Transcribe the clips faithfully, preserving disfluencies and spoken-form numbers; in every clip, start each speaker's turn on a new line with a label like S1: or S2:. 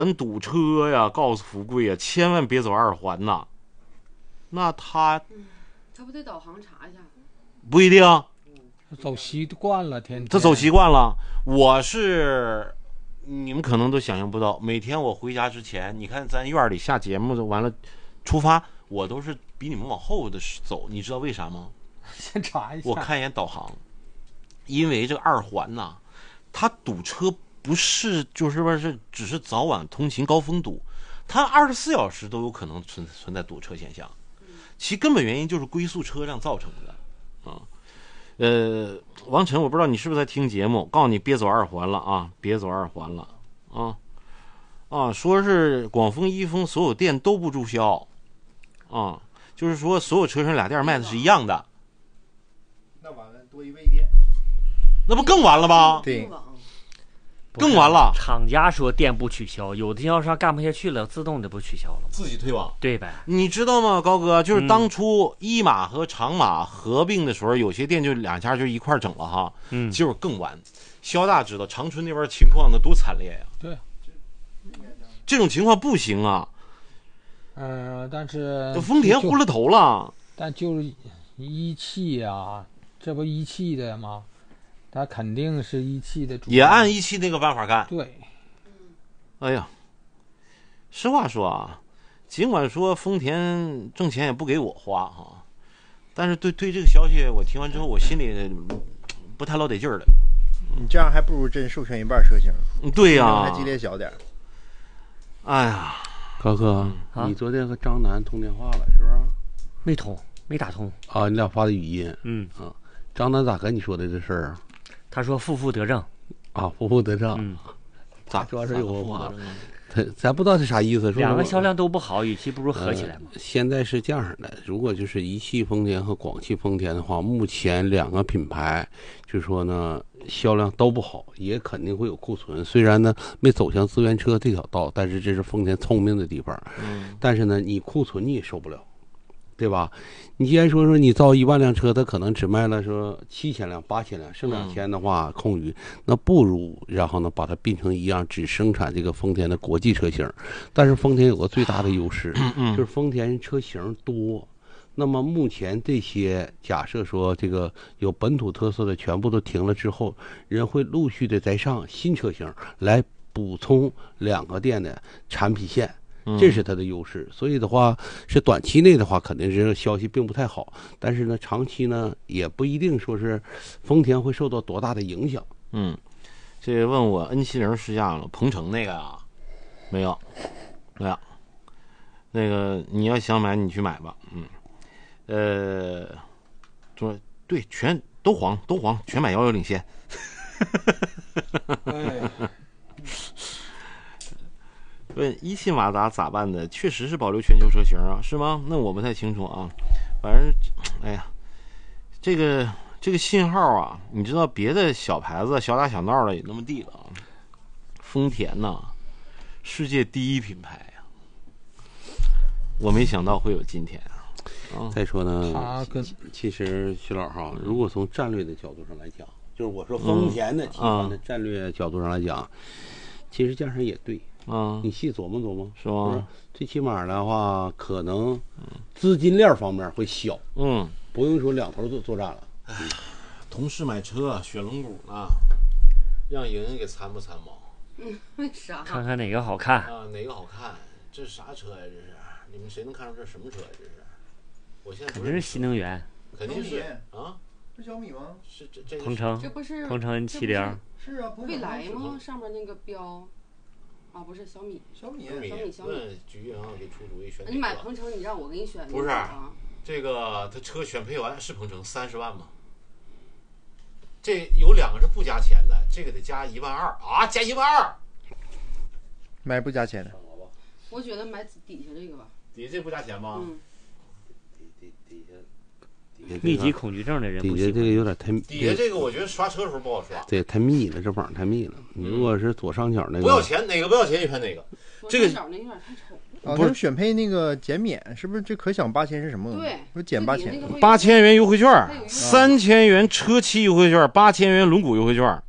S1: 人堵车呀，告诉福贵呀，千万别走二环呐。那他，
S2: 嗯，他不得导航查一下？
S1: 不一定，
S3: 走习惯了，天天
S1: 他走习惯了。我是，你们可能都想象不到，每天我回家之前，你看咱院里下节目完了，出发，我都是比你们往后的走，你知道为啥吗？
S3: 先查一下。
S1: 我看一眼导航，因为这个二环呐，它堵车不是就是说是只是早晚通勤高峰堵，它二十四小时都有可能存存在堵车现象。其根本原因就是龟速车辆造成的啊。呃，王晨，我不知道你是不是在听节目，告诉你别走二环了啊，别走二环了啊啊！说是广丰、一丰所有店都不注销啊，就是说所有车上俩店卖的是一样的。
S4: 那完了，多一位店，
S1: 那不更完了吗？
S4: 对，
S1: 更完了。
S5: 厂家说店不取消，有的经销商干不下去了，自动的不取消了，
S1: 自己退网，
S5: 对呗？
S1: 你知道吗，高哥？就是当初一马和长马合并的时候，嗯、有些店就两家就一块整了哈，
S5: 嗯，
S1: 结果更完。肖大知道长春那边情况那多惨烈呀、啊。
S3: 对，
S1: 这种情况不行啊。
S3: 嗯、呃，但是
S1: 丰田糊了头了。
S3: 但就是一汽啊，这不一汽的吗？他肯定是一汽的主，
S1: 也按一汽那个办法干。
S3: 对，
S1: 哎呀，实话说啊，尽管说丰田挣钱也不给我花哈，但是对对这个消息我听完之后，我心里不太老得劲儿了。
S4: 你这样还不如真授权一半车型。
S1: 对呀、啊，
S4: 还激烈小点。
S1: 哎呀，
S6: 高哥，
S5: 啊、
S6: 你昨天和张楠通电话了是不是？
S5: 没通，没打通。
S6: 啊，你俩发的语音。
S5: 嗯
S6: 啊，张楠咋跟你说的这事儿啊？
S5: 他说负负得正，
S6: 啊，负负得正，
S5: 嗯，
S6: 咋主要是有话，咱咱不知道是啥意思。
S5: 两个销量都不好，与其不如合起来嘛、
S6: 呃。现在是这样的，如果就是一汽丰田和广汽丰田的话，目前两个品牌，就是说呢，销量都不好，也肯定会有库存。虽然呢没走向资源车这条道，但是这是丰田聪明的地方。
S1: 嗯，
S6: 但是呢，你库存你也受不了。对吧？你既然说说你造一万辆车，它可能只卖了说七千辆、八千辆，剩两千的话空余，那不如然后呢把它并成一样，只生产这个丰田的国际车型。但是丰田有个最大的优势，就是丰田车型多。那么目前这些假设说这个有本土特色的全部都停了之后，人会陆续的再上新车型来补充两个店的产品线。这是它的优势，所以的话是短期内的话肯定是消息并不太好，但是呢长期呢也不一定说是丰田会受到多大的影响。
S1: 嗯，这个问我 N 七零 试驾了，鹏程那个啊没有，没有，那个你要想买你去买吧。嗯，呃，说对，全都黄都黄，全买遥遥领先。
S3: 哎
S1: 问一汽马达咋办的？确实是保留全球车型啊，是吗？那我不太清楚啊。反正，哎呀，这个这个信号啊，你知道别的小牌子小打小闹的也那么地了啊。丰田呐、啊，世界第一品牌呀、啊，我没想到会有今天啊。
S6: 啊再说呢，
S3: 他跟
S6: 其实徐老哈，如果从战略的角度上来讲，就是我说丰田的集团的战略角度上来讲，嗯、其实这样也对。
S1: 啊，
S6: 你细琢磨琢磨，
S1: 是吧？
S6: 最起码的话，可能资金链方面会小，
S1: 嗯，
S6: 不用说两头都作战了。
S1: 哎，同事买车选龙骨呢，让莹莹给参谋参谋。
S2: 嗯，为啥？
S5: 看看哪个好看
S1: 啊？哪个好看？这是啥车呀？这是你们谁能看出这是什么车呀？这是？我现在
S5: 肯定是新能源，
S1: 肯定是啊。
S4: 是小米吗？
S1: 是这这
S5: 鹏程，
S2: 这不是
S5: 鹏程 N 七零，
S4: 是啊，
S2: 蔚来吗？上面那个标。啊，不是小米，
S4: 小米，
S1: 小米，
S2: 小米，小米。
S1: 问菊银给出主意选。
S2: 你买鹏程，你让我给你选。
S1: 不是，啊、这个他车选配完是鹏程三十万吗？这有两个是不加钱的，这个得加一万二啊，加一万二。
S4: 买不加钱的。
S2: 我觉得买底下这个吧。
S1: 底下这不加钱吗？
S2: 嗯。
S6: 底底下。
S5: 密集恐惧症的人
S6: 底下这个有点太
S1: 底下这个我觉得刷车的时候不好刷，
S6: 对，太密了，这网太密了。你如果是左上角那个
S1: 不要钱，哪个不要钱就选哪个。这个
S2: 角那有点太丑。
S4: 啊，不是选配那个减免，是不是？这可享八千是什么？
S2: 对，
S4: 不是减八千，
S1: 八千元优惠券，三千元车漆优惠券，八千元轮毂优惠券。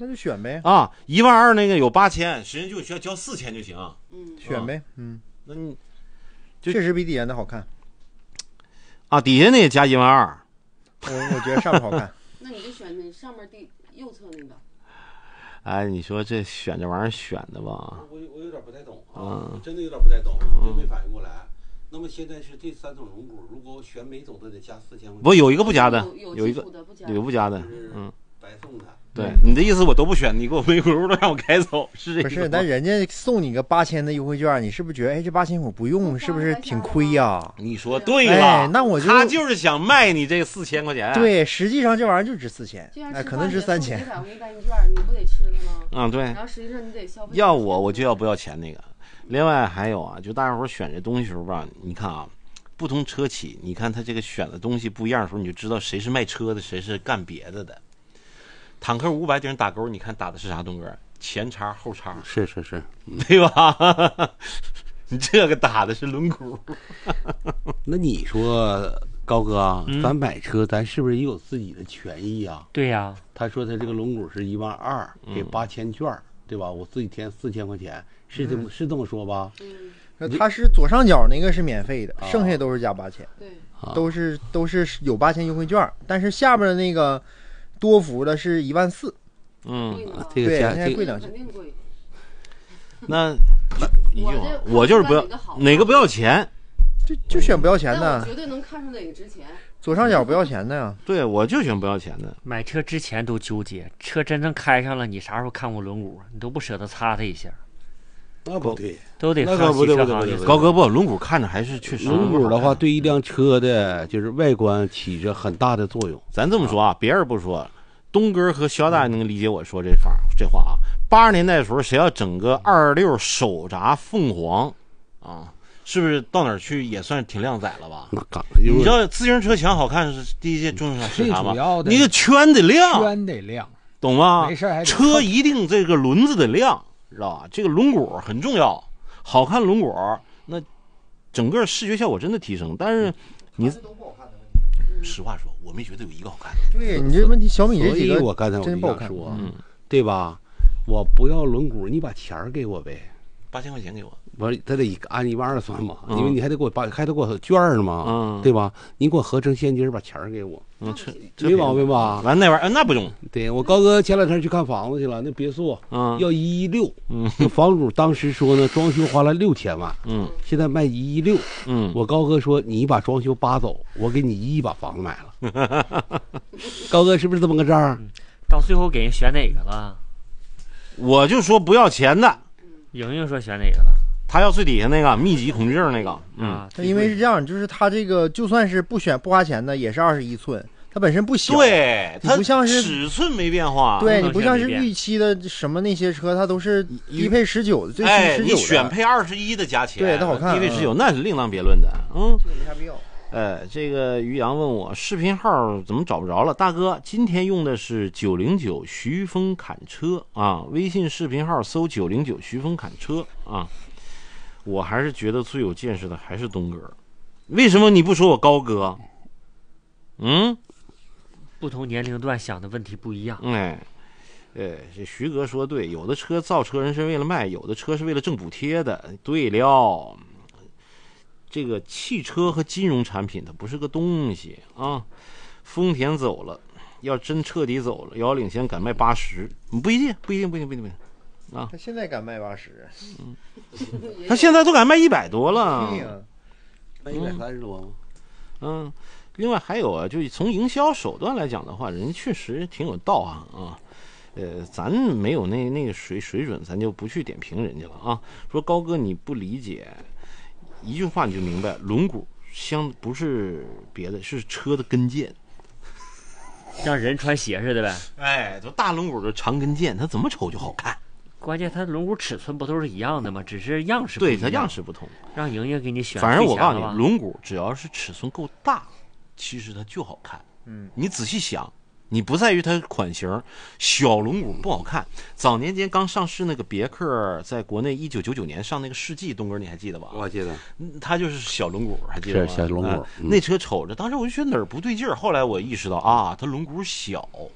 S4: 那就选呗，
S1: 啊，一万二那个有八千，实际就需要交四千就行。
S2: 嗯，
S4: 选呗，嗯，
S1: 那你就
S4: 确实比底下的好看，
S1: 啊，底下那也加一万二。
S4: 我我觉得上面好看。
S2: 那你就选那上面第右侧那个。
S1: 哎，你说这选这玩意儿选的吧？
S6: 我我有点不太懂啊，
S1: 嗯
S6: 我真的有点不太懂，就没反应过来。那么现在是这三种龙骨，如果我选每种都得加四千块钱，
S1: 不有一个不加的，
S2: 有
S1: 有一个
S2: 基础的不加，
S1: 有一个不加的，
S6: 是
S1: 嗯，
S6: 白送的。
S1: 对，你的意思我都不选，你给我没骨都让我开走，是这意思吗？
S4: 不是，但人家送你个八千的优惠券，你是不是觉得，哎，这八千我不用，是不是挺亏呀？
S1: 你说对了，
S4: 哎，那我就
S1: 他就是想卖你这四千块钱。，
S4: 对，实际上这玩意儿就值四千，
S2: 就像
S4: 哎，可能值三千。
S2: 我给你代金券，你不得吃它吗？
S1: 嗯，对
S2: 然，后实际上你得消费。
S1: 要我我就要不要钱那个。另外还有啊，就大家伙选这东西时候吧，你看啊，不同车企，你看他这个选的东西不一样的时候，你就知道谁是卖车的，谁是干别的的。坦克五百顶上打勾，你看打的是啥东哥？前叉后叉，
S6: 是是是，
S1: 对吧？你这个打的是轮毂。
S6: 那你说高哥，
S5: 嗯
S6: 咱买车，咱是不是也有自己的权益啊？
S5: 对呀、
S6: 他说他这个龙骨是一万二，给
S1: 嗯
S6: 八千券，对吧？我自己填四千块钱，是这么是这么说吧？
S2: 嗯，
S4: 那它是左上角那个是免费的，
S6: 啊
S4: 剩下都是加八千，
S2: 对，
S6: 啊，
S4: 都是都是有八千优惠券，但是下边的那个多福的是一万四，
S1: 嗯，
S2: 贵呢，
S6: 这个价这
S4: 对现在贵两千
S2: 肯定贵。
S1: 那一句话
S2: 我这，
S1: 我就是不要
S2: 哪个好
S1: 哪个不要钱。
S4: 就就选不要钱的，
S2: 但我绝对能看出哪个值钱。
S4: 左上角不要钱的呀。
S1: 对，我就选不要钱的。
S5: 买车之前都纠结，车真正开上了，你啥时候看过轮毂，你都不舍得擦它一下，
S6: 那不对。
S5: 都得
S6: 那
S5: 上汽
S6: 可不对不对
S5: 车行业
S6: 不对不对
S1: 高哥不，轮毂看着还是确实。
S6: 轮毂的话，对一辆车的就是外观起着很大的作用。
S1: 咱这么说啊，别人不说，东哥和肖大爷能理解我说这法这话啊。八十年代的时候，谁要整个二六手闸凤凰啊，是不是到哪儿去也算挺靓仔了吧？
S6: 那刚
S1: 你知道自行车墙好看是第一件重要是
S3: 最
S1: 啥吗
S3: 主要？的
S1: 那个圈得亮，
S3: 圈得亮，
S1: 懂吗？
S3: 没事还得
S1: 车一定这个轮子得亮，知道吧？这个轮毂很重要，好看轮毂，那整个视觉效果真的提升。但是你
S4: 都不好看的问题。
S1: 实话说，我没觉得有一个好看的。
S4: 对你这问题，小米这
S6: 所以
S4: 几个
S6: 我刚才我就
S4: 真不好看。
S6: 想说，
S1: 嗯，
S6: 对吧？我不要轮毂，你把钱儿给我呗。
S1: 八千块钱给我。
S6: 我他得按一万二算嘛，
S1: 嗯
S6: 因为你还得给我把还得给我券儿呢嘛，
S1: 嗯
S6: 对吧？你给我合成现金儿把钱儿给我，
S1: 嗯，这
S6: 没毛病吧？
S1: 完那玩意儿，那不用。
S6: 对我高哥前两天去看房子去了，那别墅
S1: 嗯
S6: 要一亿六，
S1: 嗯
S6: 那房主当时说呢，装修花了六千万，
S1: 嗯
S6: 现在卖一亿六。
S1: 嗯，
S6: 我高哥说你把装修扒走，我给你一亿把房子买了。高哥是不是这么个账儿？
S5: 到最后给人选哪个了？
S1: 我就说不要钱的，
S5: 莹莹说选哪个了？
S1: 他要最底下那个密集恐惧症那个。嗯，
S5: 啊，
S4: 它因为是这样，就是它这个就算是不选不花钱的，也是二十一寸，它本身不小。
S1: 对，
S4: 你
S1: 它
S4: 不像是
S1: 尺寸没变化。
S4: 对
S5: 不能
S4: 你不像是
S5: 选没变
S4: 预期的什么那些车，它都是低配十九的，最
S1: 哎，
S4: 新十九的。
S1: 你选配二十一的加钱，
S4: 对它好看
S1: 低配十九
S4: 嗯
S1: 那是另当别论的。嗯，
S4: 这个没啥必要。
S1: 呃，这个于洋问我视频号怎么找不着了？大哥，今天用的是九零九徐峰侃车啊，微信视频号搜九零九徐峰侃车啊。我还是觉得最有见识的还是东哥，为什么你不说我高哥？嗯，
S5: 不同年龄段想的问题不一样。
S1: 哎，呃，这徐哥说对，有的车造车人是为了卖，有的车是为了挣补贴的。对了。这个汽车和金融产品它不是个东西啊！丰田走了，要真彻底走了，遥遥领先敢卖八十，不一定，不一定，不一定，不一定，不一定啊！
S4: 他现在敢卖八十，
S1: 他现在都敢卖一百多了
S4: 对。呀，
S6: 卖一百三十多吗？
S1: 嗯，另外还有啊，就是从营销手段来讲的话，人家确实挺有道行啊。呃，咱没有那那个水水准，咱就不去点评人家了啊。说高哥你不理解。一句话你就明白，轮毂相不是别的，是车的跟腱，
S5: 让人穿鞋似的呗。
S1: 哎，就大轮毂的长跟腱，它怎么瞅就好看。
S5: 关键它轮毂尺寸不都是一样的吗？只是样式不
S1: 对，
S5: 一样。
S1: 它样式不同。
S5: 让莹莹给你选。
S1: 反正我告诉你，
S5: 轮
S1: 轮毂只要是尺寸够大，其实它就好看。
S4: 嗯，
S1: 你仔细想。你不在于它款型，小轮毂不好看。早年间刚上市那个别克，在国内一九九九年上那个世纪，东哥你还记得吧？
S6: 我记得，
S1: 它就是小轮毂，还记得吗？
S6: 是小轮毂
S1: 哎
S6: 嗯
S1: 那车瞅着，当时我就觉得哪儿不对劲儿。后来我意识到啊，它轮毂小，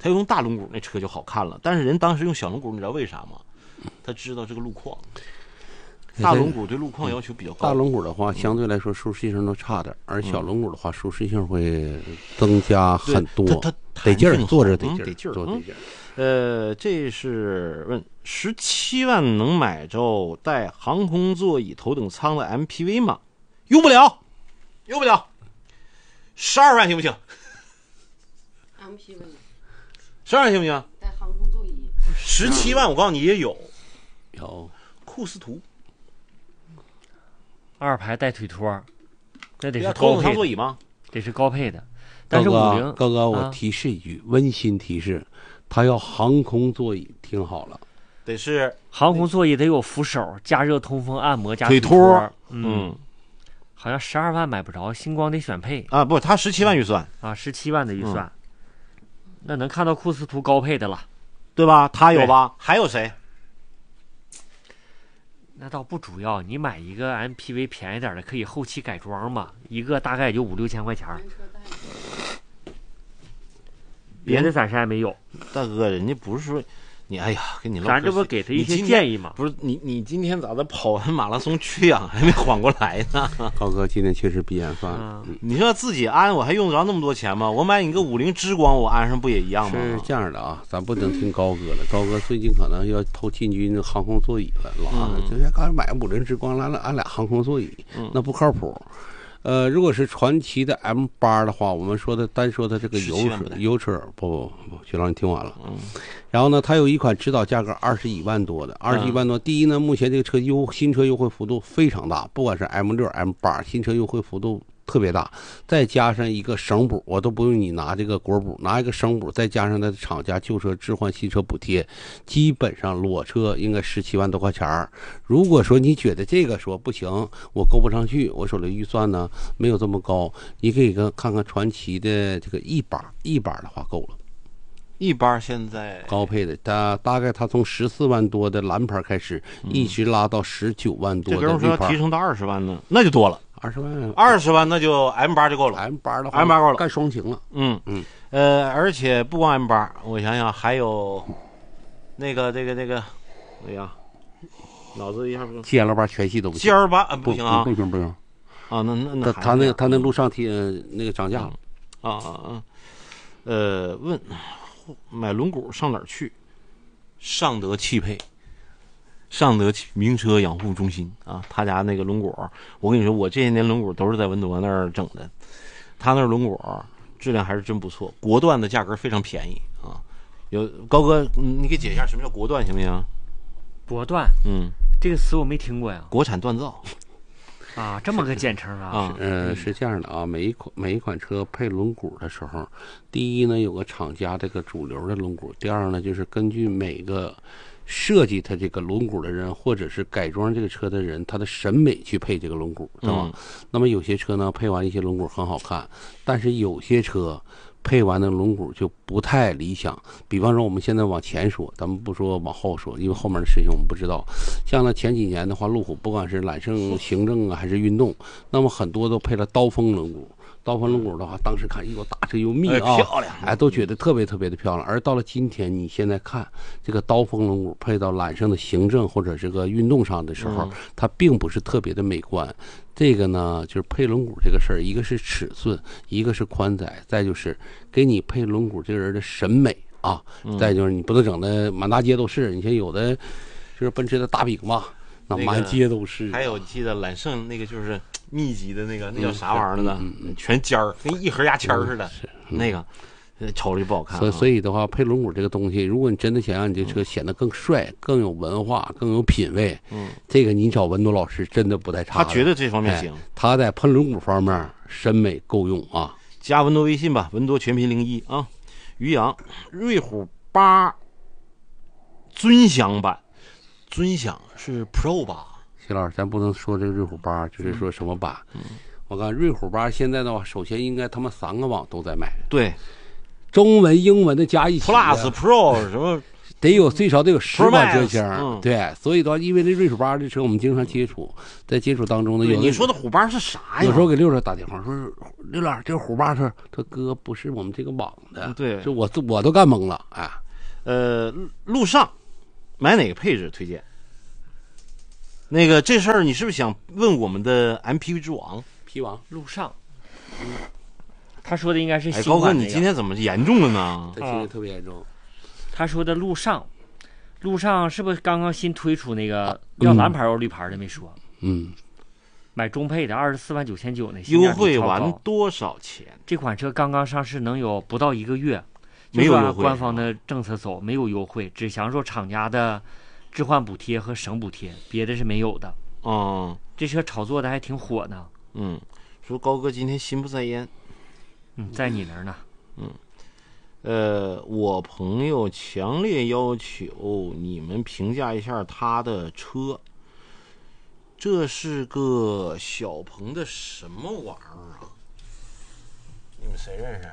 S1: 他用大轮毂那车就好看了。但是人当时用小轮毂，你知道为啥吗？他知道这个路况。大轮毂对路况要求比较高。
S6: 大轮毂的话，相对来说舒适性都差点，而小轮毂的话，舒适性会增加很多。
S1: 它
S6: 得劲儿，坐着得
S1: 劲
S6: 劲儿，
S1: 得劲儿，
S6: 坐得劲儿。
S1: 呃，这是问十七万能买着带航空座椅、头等舱的 M P V 吗？用不了，用不了。十二万行不行
S2: ？M P V。
S1: 十二万行不行？
S2: 带航空座椅。
S1: 十七万，我告诉你也有。
S6: 有。
S1: 库斯图。
S5: 二排带腿托，这得是
S1: 头等
S5: 高配
S1: 舱座椅吗？
S5: 得是高配的。但是五菱，
S6: 高哥，我
S5: 啊
S6: 提示一句，温馨提示，他要航空座椅，听好了，
S1: 得是
S5: 航空座椅得有扶手、加热、通风、按摩加
S1: 腿
S5: 托。
S1: 托
S5: 嗯，
S1: 嗯
S5: 好像十二万买不着，星光得选配
S1: 啊，不，他十七万预算，
S5: 啊，十七万的预算，
S1: 嗯
S5: 那能看到库斯图高配的了。
S1: 对吧？他有吧？还有谁？
S5: 那倒不主要，你买一个 M P V 便宜点的，可以后期改装嘛，一个大概也就五六千块钱儿，
S2: 原车带。
S5: 别的暂时还没有。
S1: 大哥，人家不是说你，哎呀，跟你唠嗑，
S5: 咱这不给他一些
S1: 你今天
S5: 建议吗？
S1: 不是你，你今天咋的跑完马拉松缺氧还没缓过来呢？
S6: 高哥今天确实鼻炎犯了。
S5: 嗯，
S1: 你说自己安，我还用得着那么多钱吗？我买你个五菱之光，我安上不也一样吗？
S6: 是这样的啊，咱不能听高哥了。高哥最近可能要投进军航空座椅了，老安
S1: 嗯
S6: 就是刚才买五菱之光，来了安俩航空座椅，
S1: 嗯
S6: 那不靠谱。呃，如果是传祺的 M 八的话，我们说的单说的这个油
S1: 17万不带
S6: 车油车，不不不，徐老你听完了。
S1: 嗯
S6: 然后呢，它有一款指导价格二十一万多的，二十一万多。第一呢，目前这个车优新车优惠幅度非常大，不管是 M 六、M 八，新车优惠幅度特别大，再加上一个省补，我都不用你拿这个国补，拿一个省补，再加上它的厂家旧车置换新车补贴，基本上裸车应该十七万多块钱儿。如果说你觉得这个说不行，我够不上去，我手里预算呢没有这么高，你可以跟看看传祺的这个 E 八 ，E 八的话够了。
S1: 一班现在
S6: 高配的，它大概它从十四万多的蓝牌开始，一直拉到十九万多的
S1: 这哥们说
S6: 绿牌，
S1: 要提升到二十万呢，那就多了。
S6: 二十万，
S1: 二十万那就 M 八就够了。
S6: M 八的话
S1: M 八够了
S6: 干双擎了。
S1: 嗯
S6: 嗯，
S1: 呃，而且不光 M 八，我想想还有那个这个这个，哎呀，脑子一下不
S6: G L 八全系都不
S1: G
S6: 行，
S1: L 八啊
S6: 不
S1: 不行啊
S6: 不行不行。
S1: 啊，那那那
S6: 他他那个他那
S1: 路
S6: 路上贴那个涨价了，
S1: 啊啊啊，呃，问买轮毂上哪儿去？尚德汽配，尚德汽名车养护中心啊，他家那个轮毂，我跟你说，我这些年轮毂都是在文德那儿整的，他那儿轮毂质量还是真不错，国段的价格非常便宜啊。有高哥，你给解释一下什么叫国段行不行？
S5: 国段
S1: 嗯，
S5: 这个词我没听过呀。
S1: 国产锻造
S5: 啊，这么个简称啊。
S1: 啊，
S6: 呃，是这样的啊，每一款每一款车配轮毂的时候，第一呢有个厂家这个主流的轮毂，第二呢就是根据每个设计它这个轮毂的人，或者是改装这个车的人，他的审美去配这个轮毂，对吧？
S1: 嗯
S6: 那么有些车呢配完一些轮毂很好看，但是有些车配完的轮毂就不太理想。比方说我们现在往前说，咱们不说往后说，因为后面的事情我们不知道。像呢前几年的话，路虎不管是揽胜行政啊还是运动，那么很多都配了刀锋轮毂。刀锋轮毂的话，当时看又大这又密
S1: 哎
S6: 啊，
S1: 漂亮
S6: 哎，都觉得特别特别的漂亮。而到了今天，你现在看这个刀锋轮毂配到揽胜的行政或者这个运动上的时候，
S1: 嗯
S6: 它并不是特别的美观。这个呢，就是配轮毂这个事儿，一个是尺寸，一个是宽窄，再就是给你配轮毂这个人的审美啊，
S1: 嗯
S6: 再就是你不能整的满大街都是。你像有的就是奔驰的大饼嘛，那
S1: 那个
S6: 满街都是。
S1: 还有记得揽胜那个就是密集的那个，那叫
S6: 嗯
S1: 啥玩意儿呢？
S6: 嗯嗯
S1: 全尖儿，跟一盒牙签儿似的，
S6: 是
S1: 那个呃瞅着就不好看啊。
S6: 所以，所以的话，配轮毂这个东西，如果你真的想让你这车显得更帅、更有文化、更有品位，
S1: 嗯，
S6: 这个你找文多老师真的不带差的。
S1: 他觉得这方面行。
S6: 哎他在喷轮毂方面审美够用啊。
S1: 加文多微信吧，文多全拼零一啊。于洋，瑞虎八尊享版，尊享是 Pro 吧？
S6: 徐老师，咱不能说这个瑞虎八，就是说什么版。
S1: 嗯
S6: 我看瑞虎八现在的话，首先应该他们三个网都在卖，
S1: 对
S6: 中文、英文的加一起的。
S1: ，Plus、Pro 什么
S6: 得有最少得有十款车
S1: Pro Max，
S6: 厢，
S1: 嗯
S6: 对，所以的话，因为这瑞虎八这车我们经常接触，在接触当中呢，有的
S1: 你说的虎八是啥呀？
S6: 有时候给六老打电话说，六老这个虎八车，他哥不是我们这个网的，
S1: 嗯对
S6: 这我都我都干懵了，哎，
S1: 呃，路上买哪个配置推荐？那个这事儿你是不是想问我们的 M P V 之王
S6: P 王
S5: 路上，他说的应该是
S1: 哎，高哥，
S5: 新款、那个
S1: 你今天怎么严重了呢？
S6: 他心里特别严重，
S5: 他说的路上，路上是不是刚刚新推出那个要蓝牌要绿牌的没说？
S6: 嗯，
S5: 买中配的二十四万九千九那
S1: 优惠完多少钱？
S5: 这款车刚刚上市，能有不到一个月，
S1: 没有优惠
S5: 就按官方的政策走，没有优惠，只享受厂家的置换补贴和省补贴，别的是没有的。
S1: 嗯
S5: 这车炒作的还挺火呢。
S1: 嗯，说高哥今天心不在焉。
S5: 嗯，在你那儿呢。
S1: 呃，我朋友强烈要求你们评价一下他的车。这是个小鹏的什么玩意儿啊？你们谁认识？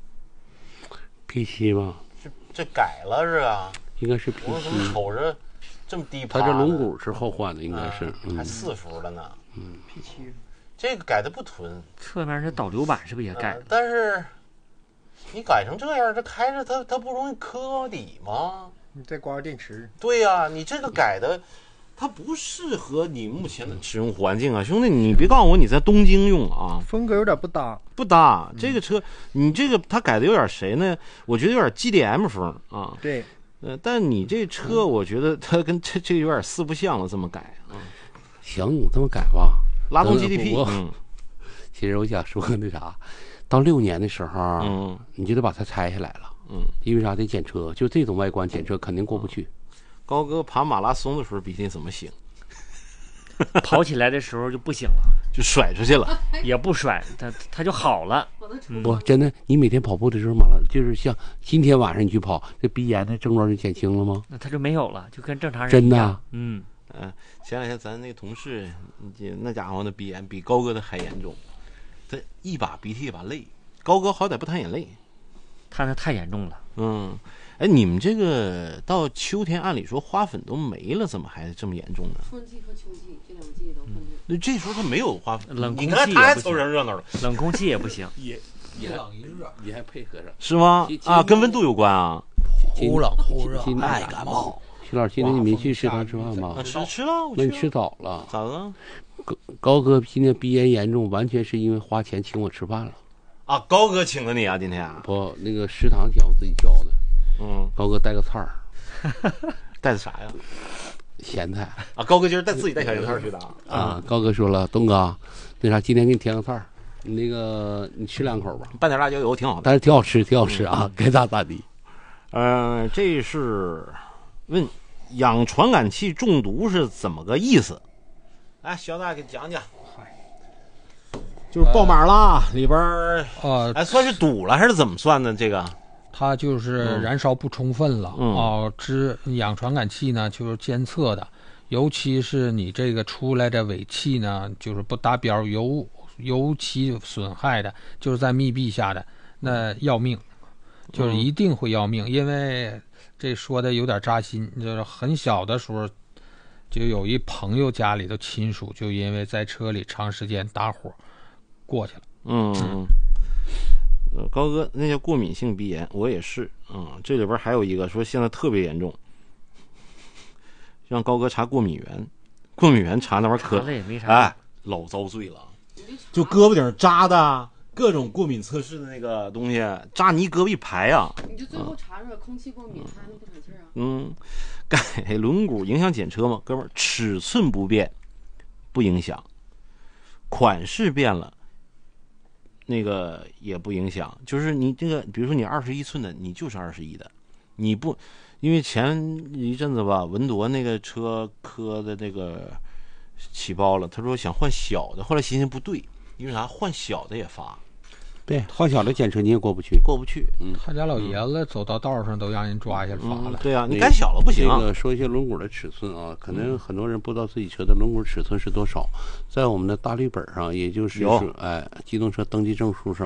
S6: P 七吗？
S1: 这这改了是吧？
S6: 应该是 P
S1: 我怎么
S6: 七，
S1: 瞅着这么低趴
S6: 他
S1: 呢？
S6: 这龙骨是后换的，应该是，嗯，
S1: 嗯还四伏了呢。
S4: P 七
S1: 这个改的不囤，
S5: 侧面这导流板是不是也改了？
S1: 嗯但是你改成这样，这开着它它不容易磕底吗？
S4: 你再刮个电池，
S1: 对呀、啊，你这个改的，它不适合你目前的使用环境啊，兄弟，你别告诉我你在东京用啊，
S4: 风格有点不搭。
S1: 不搭。这个车，你这个它改的有点谁呢？我觉得有点 G D M 风啊。
S4: 对，
S1: 呃，但你这车，我觉得它跟这这有点四不像了，这么改啊。
S6: 行，你这么改吧，
S1: 拉动
S6: 呃
S1: G D P，
S6: 我
S1: 嗯
S6: 其实我想说那啥，到六年的时候，
S1: 嗯
S6: 你就得把它拆下来了，
S1: 嗯。
S6: 因为啥得检车，就这种外观检车肯定过不去。
S1: 高哥跑马拉松的时候比你怎么行？
S5: 跑起来的时候就不行了，
S1: 就甩出去了。
S5: 也不甩，它它就好了。
S2: 我的车
S6: 不，真的，你每天跑步的时候，马上就是像今天晚上你去跑，这鼻炎的症状就减轻了吗？
S5: 那它就没有了，就跟正常人
S6: 真的
S5: 一样。嗯，
S1: 嗯，前两天咱那个同事，那家伙那鼻炎比高哥的还严重，他一把鼻涕一把泪。高哥好歹不淌眼泪。
S5: 它那太严重了。
S1: 嗯，哎，你们这个到秋天，按理说花粉都没了，怎么还这么严重呢？
S2: 春季和秋季这两个季都分着。
S1: 那这时候他没有花粉，
S5: 冷空气
S1: 你看他还
S5: 也不行
S1: 凑上热闹了，
S5: 冷空气也不行。
S6: 也也冷一热，也还配合上。
S1: 是吗
S6: 其？
S1: 啊，
S6: 其
S1: 跟温度有关啊。
S3: 忽冷忽热，
S6: 今
S3: 爱感冒。
S6: 徐老师，今天你没去食堂吃饭吗
S1: 啊，？吃吃了，我去了
S6: 那你吃早了。
S1: 咋了？
S6: 高高哥今天鼻炎严重，完全是因为花钱请我吃饭了。
S1: 啊，高哥请的你啊，今天啊，
S6: 不，那个食堂请我自己交的。
S1: 嗯，
S6: 高哥带个菜儿，
S1: 带的啥呀？
S6: 咸菜
S1: 啊，高哥今儿带自己带小咸菜去的啊。
S6: 啊。高哥说了，东哥，那啥，今天给你添个菜儿，你那个你吃两口吧，
S1: 拌点辣椒油挺好的。
S6: 但是挺好吃，挺好吃啊，该咋咋地。
S1: 呃，这是问氧传感器中毒是怎么个意思？哎，小大给讲讲。就是爆码了，里边儿
S3: 呃，
S1: 哎算是堵了还是怎么算的？这个
S3: 它就是燃烧不充分了。
S1: 嗯
S3: 哦，支氧传感器呢就是监测的，尤其是你这个出来的尾气呢，就是不达标，油油漆损害的，就是在密闭下的，那要命，就是一定会要命。因为这说的有点扎心，就是很小的时候，就有一朋友家里的亲属就因为在车里长时间打火过去了。
S1: 嗯，呃，高哥那叫过敏性鼻炎，我也是。嗯，这里边还有一个说现在特别严重，让高哥查过敏源，过敏源查那玩意儿可
S5: 查了也没啥。
S1: 哎老遭罪了，就胳膊顶扎的各种过敏测试的那个东西，扎你胳膊一排啊。
S2: 你就最后查出来空气过敏，他还能不喘气儿啊？
S1: 嗯，改轮毂影响检车吗？哥们儿，尺寸不变不影响，款式变了。那个也不影响，就是你这个，比如说你二十一寸的，你就是二十一的，你不，因为前一阵子吧，文铎那个车磕的那个起包了，他说想换小的，后来寻思不对，因为啥？换小的也罚，
S6: 对，换小的检车你也过不去。
S1: 过不去。
S3: 他家老爷子走到道上都让人抓一下罚了。
S1: 嗯对啊，你改小了不行。
S6: 这个说一些轮毂的尺寸啊，可能很多人不知道自己车的轮毂尺寸是多少，在我们的大绿本上，也就是
S1: 有
S6: 说，哎，机动车登记证书上，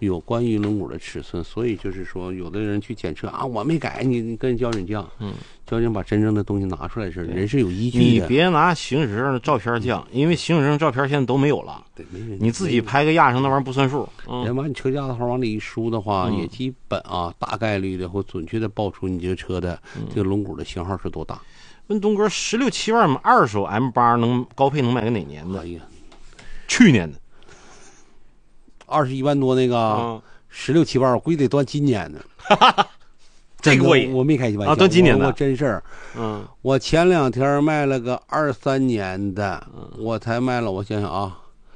S6: 有关于轮毂的尺寸，所以就是说，有的人去检测啊，我没改，你你跟交警犟，
S1: 嗯，
S6: 交警把真正的东西拿出来时，
S1: 对
S6: 人是有依据
S1: 你
S6: 的。
S1: 别拿行驶证的照片犟，因为行驶证照片现在都没有了，
S6: 对，没人，
S1: 你自己拍个压上那玩意儿不算数。
S6: 人
S1: 嗯，
S6: 把你车架子号往里一输的话，
S1: 嗯
S6: 也基本啊大概率的或准确的报出你这个车的这个轮毂的型号是多大。
S1: 问东哥，十六七万二手 M 八能高配能买个哪年的？
S6: 哎呀，
S1: 去年的。
S6: 二十一万多那个，
S1: 啊，
S6: 十六七万，我估计得断今年的。
S1: 这过瘾
S6: 我我没开玩笑
S1: 啊断今年的
S6: 我我真事儿。
S1: 嗯
S6: 我前两天卖了个二三年的，
S1: 嗯
S6: 我才卖了，我想想啊，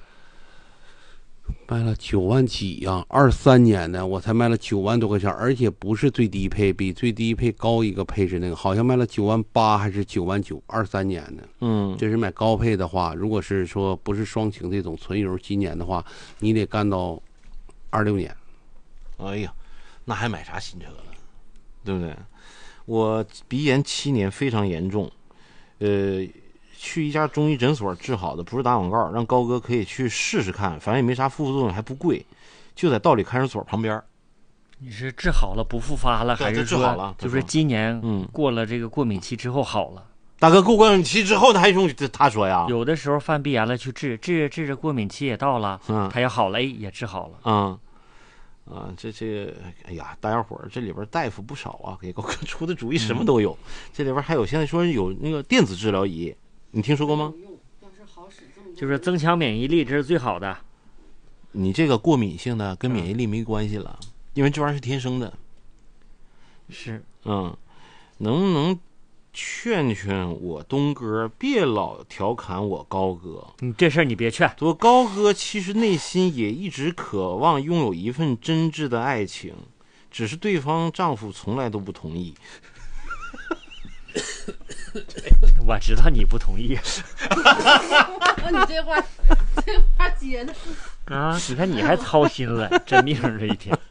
S6: 卖了九万几呀、二三年的我才卖了九万多块钱，而且不是最低配，比最低配高一个配置那个，好像卖了九万八还是九万九，二三年的。
S1: 嗯，
S6: 这是买高配的话，如果是说不是双擎这种纯油今年的话，你得干到二六年。
S1: 哎呀，那还买啥新车了，对不对？我鼻炎七年非常严重，呃，去一家中医诊所治好的，不是打广告，让高哥可以去试试看，反正也没啥副作用，还不贵，就在道理看守所旁边。
S5: 你是治好了不复发了，
S1: 对这
S5: 还是
S1: 治好了
S5: 说就是今年
S1: 嗯
S5: 过了这个过敏期之后好了？
S1: 大哥过过敏期之后，他还用他说呀？
S5: 有的时候犯鼻炎了去治，治治着过敏期也到了，
S1: 嗯
S5: 他也好了，哎，也治好了。
S1: 啊、啊，这这，哎呀，大家伙儿这里边大夫不少啊，给高哥出的主意什么都有。这里边还有现在说有那个电子治疗仪，你听说过吗？
S2: 有用，要是好使这么多
S5: 就是增强免疫力，这是最好的。
S1: 你这个过敏性的跟免疫力没关系了，因为这玩意儿是天生的。
S5: 是，
S1: 嗯，能不能劝劝我东哥，别老调侃我高哥？
S5: 你这事儿你别劝，
S1: 我高哥其实内心也一直渴望拥有一份真挚的爱情，只是对方丈夫从来都不同意。
S5: 我知道你不同意
S2: 你这话，这话接的，
S5: 啊！你看你还操心了，真命这一天。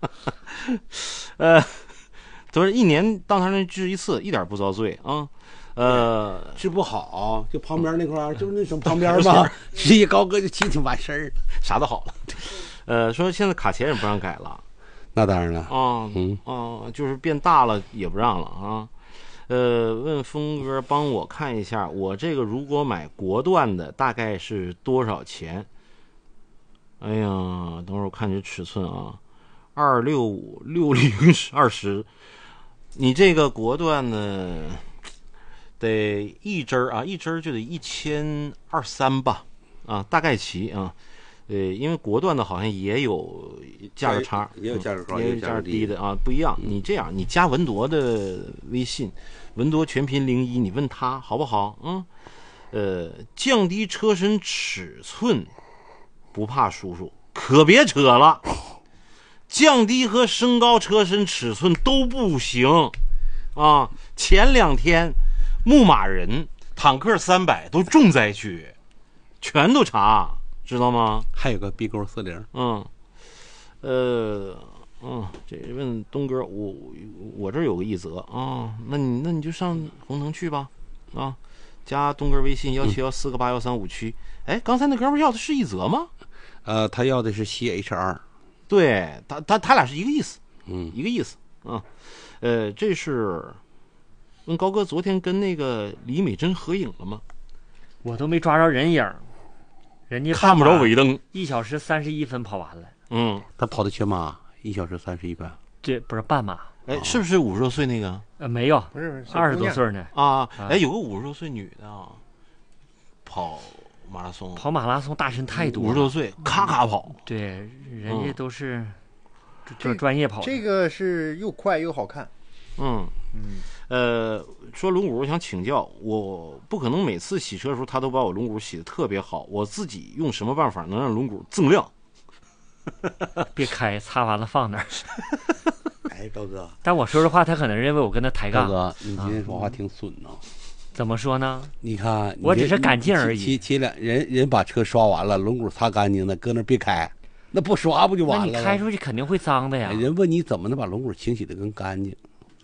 S1: 呃，都是一年到他那治一次，一点不遭罪啊。呃，
S6: 治不好，就旁边那块儿，就是那什么旁边嘛，直接高哥就进去完事儿了。
S1: 啥都好了。呃，说现在卡钳也不让改了
S6: 那当然了，
S1: 啊，
S6: 嗯
S1: 啊，就是变大了也不让了啊。呃，问峰哥帮我看一下，我这个如果买国段的大概是多少钱？哎呀，等会儿我看这尺寸啊，二六五六零二十，你这个国段呢，得一针儿啊，一针儿就得一千二三吧，啊，大概齐啊。呃，因为国段的好像也有价格差，
S6: 也有价格高，
S1: 也有价格低的啊，不一样。你这样，你加文铎的微信，文铎全拼零一，你问他好不好？嗯，呃，降低车身尺寸，不怕叔叔，可别扯了。降低和升高车身尺寸都不行啊！前两天，牧马人、坦克三百都重灾区，全都查。知道吗？
S6: 还有个 B 勾四零，
S1: 嗯，呃，嗯，这问东哥，我我这儿有个一泽啊，那你那你就上红腾去吧，啊，加东哥微信幺七幺四个八幺三五区。哎，刚才那哥们要的是一泽吗？
S6: 呃，他要的是 C H R，
S1: 对他他他俩是一个意思，
S6: 嗯，
S1: 一个意思啊。呃，这是问高哥昨天跟那个李美珍合影了吗？
S5: 我都没抓着人影，人家
S1: 看不着尾灯，
S5: 一小时三十一分跑完了。
S1: 嗯，
S6: 他跑的全马一小时三十一分，
S5: 这不是半马？
S1: 哎，是不是五十多岁那个
S5: 呃，没有，
S4: 不是
S5: 二十多岁呢。
S1: 啊？哎，有个五十多岁女的啊，跑马拉松，
S5: 跑马拉松大神太多了，
S1: 五十多岁，咔咔跑。
S5: 对，人家都是
S4: 这
S5: 就专业跑的。
S4: 这个是又快又好看。
S1: 嗯
S5: 嗯，
S1: 呃，说轮毂，我想请教，我不可能每次洗车的时候，他都把我轮毂洗得特别好，我自己用什么办法能让轮毂锃亮？
S5: 别开，擦完了放那儿。
S6: 哎，高哥，
S5: 但我说实话，他可能认为我跟他抬杠。
S6: 高哥，你今天说话挺损呐。
S5: 怎么说呢？
S6: 你看，
S5: 我只是干净而已
S6: 前前两人人把车刷完了，轮毂擦干净了，搁那别开，那不刷不就
S5: 那你
S6: 完了吗？
S5: 开出去肯定会脏的呀
S6: 哎。人问你怎么能把轮毂清洗的更干净？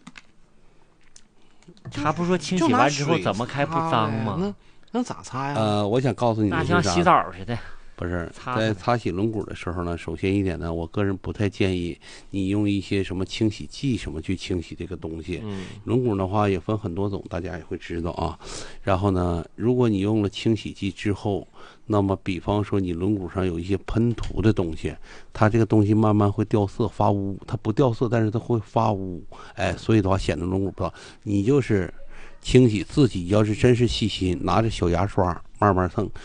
S5: 他不说清洗完之后怎么开不脏吗？
S1: 那那咋擦呀？
S6: 呃，我想告诉你的
S5: 那
S6: 是啥？
S5: 像洗澡似的。
S6: 不是
S5: 擦
S6: 在
S5: 擦
S6: 擦洗轮毂的时候呢，首先一点呢，我个人不太建议你用一些什么清洗剂什么去清洗这个东西。
S1: 嗯
S6: 轮毂的话也分很多种，大家也会知道啊。然后呢，如果你用了清洗剂之后，那么比方说你轮毂上有一些喷涂的东西，它这个东西慢慢会掉色发污，它不掉色，但是它会发污，哎，所以的话显得轮毂不好。你就是清洗自己，要是真是细心，拿着小牙刷慢慢蹭。